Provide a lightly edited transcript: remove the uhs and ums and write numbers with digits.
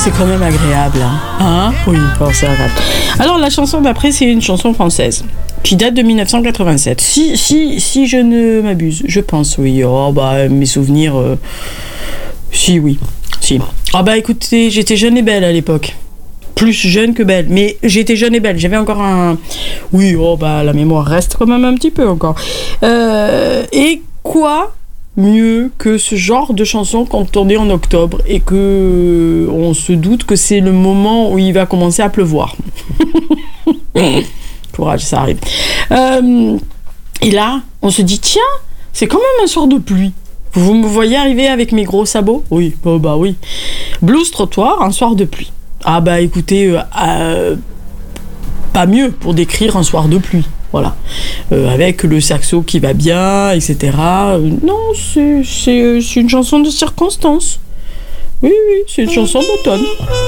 c'est quand même agréable. Hein? Oui, bon, c'est agréable. Alors, la chanson d'après, c'est une chanson française qui date de 1987. Si je ne m'abuse, je pense, oui. Oh, bah, mes souvenirs... Si, oui. Si. Ah, bah, écoutez, j'étais jeune et belle à l'époque. Plus jeune que belle. Mais j'étais jeune et belle. J'avais encore un... Oui, oh, bah, la mémoire reste quand même un petit peu encore. Et quoi mieux que ce genre de chanson quand on est en octobre et que on se doute que c'est le moment où il va commencer à pleuvoir. Courage, ça arrive. Et là, on se dit, tiens, c'est quand même un soir de pluie. Vous me voyez arriver avec mes gros sabots? Oui, oh bah oui. Blues trottoir, un soir de pluie. Ah bah écoutez, pas mieux pour décrire un soir de pluie. Voilà, avec le saxo qui va bien, etc. Non, c'est une chanson de circonstance. Oui, c'est une chanson d'automne.